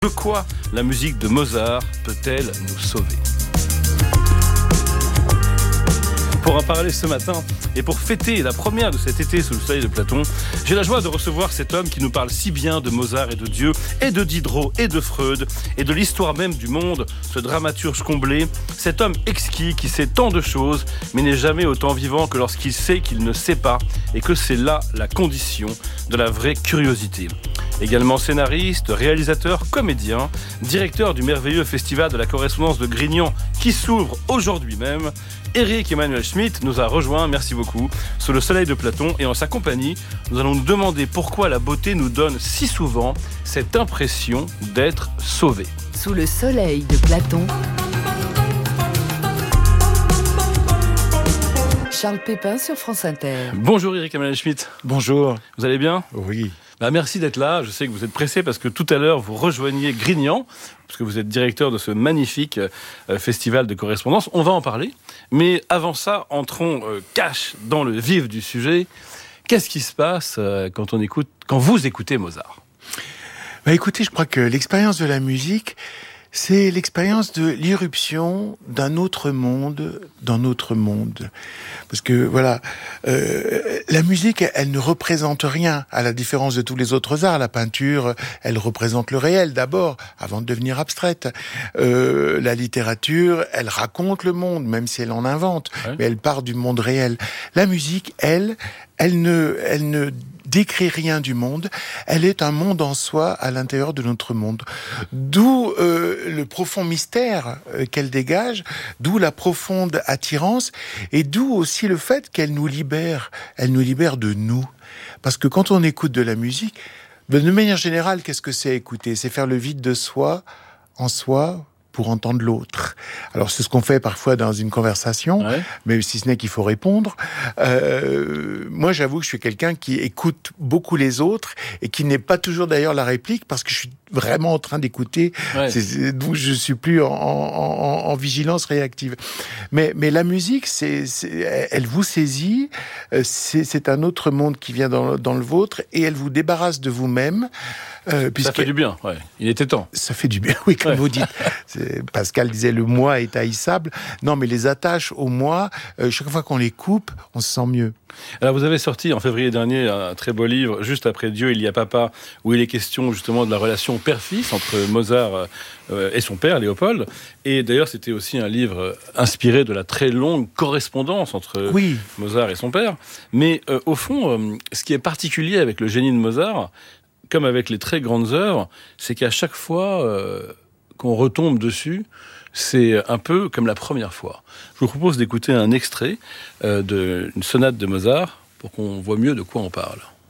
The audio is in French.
De quoi la musique de Mozart peut-elle nous sauver ? Pour en parler ce matin et pour fêter la première de cet été sous le soleil de Platon, j'ai la joie de recevoir cet homme qui nous parle si bien de Mozart et de Dieu, et de Diderot et de Freud, et de l'histoire même du monde, ce dramaturge comblé, cet homme exquis qui sait tant de choses, mais n'est jamais autant vivant que lorsqu'il sait qu'il ne sait pas, et que c'est là la condition de la vraie curiosité. Également scénariste, réalisateur, comédien, directeur du merveilleux festival de la correspondance de Grignan qui s'ouvre aujourd'hui même, Éric Emmanuel Schmitt nous a rejoints, merci beaucoup, sous le soleil de Platon, et en sa compagnie, nous allons nous demander pourquoi la beauté nous donne si souvent cette impression d'être sauvés. Sous le soleil de Platon, Charles Pépin sur France Inter. Bonjour Éric Emmanuel Schmitt. Bonjour. Vous allez bien ? Oui. Merci d'être là. Je sais que vous êtes pressé parce que tout à l'heure, vous rejoignez Grignan, parce que vous êtes directeur de ce magnifique festival de correspondance. On va en parler. Mais avant ça, entrons cash dans le vif du sujet. Qu'est-ce qui se passe quand vous écoutez Mozart ? Écoutez, je crois que l'expérience de la musique, c'est l'expérience de l'irruption d'un autre monde dans notre monde. Parce que, voilà, la musique, elle ne représente rien, à la différence de tous les autres arts. La peinture, elle représente le réel d'abord, avant de devenir abstraite. La littérature, elle raconte le monde, même si elle en invente, mais elle part du monde réel. La musique, elle ne décrit rien du monde, elle est un monde en soi à l'intérieur de notre monde. D'où le profond mystère qu'elle dégage, d'où la profonde attirance, et d'où aussi le fait qu'elle nous libère de nous. Parce que quand on écoute de la musique, de manière générale, qu'est-ce que c'est écouter ? C'est faire le vide de soi, en soi, pour entendre l'autre. Alors c'est ce qu'on fait parfois dans une conversation, mais si ce n'est qu'il faut répondre. Moi j'avoue que je suis quelqu'un qui écoute beaucoup les autres et qui n'est pas toujours d'ailleurs la réplique parce que je suis vraiment en train d'écouter, donc je suis plus en vigilance réactive. Mais la musique, elle vous saisit, c'est un autre monde qui vient dans le vôtre et elle vous débarrasse de vous-même. Ça fait du bien, il était temps. Ça fait du bien, oui, comme vous dites. Pascal disait le moi est haïssable. Non, mais les attaches au moi, chaque fois qu'on les coupe, on se sent mieux. Alors vous avez sorti en février dernier un très beau livre, Juste après Dieu, il y a papa, où il est question justement de la relation père-fils entre Mozart et son père, Léopold. Et d'ailleurs, c'était aussi un livre inspiré de la très longue correspondance entre Mozart et son père. Mais au fond, ce qui est particulier avec le génie de Mozart, comme avec les très grandes œuvres, c'est qu'à chaque fois qu'on retombe dessus, c'est un peu comme la première fois. Je vous propose d'écouter un extrait d'une sonate de Mozart pour qu'on voit mieux de quoi on parle.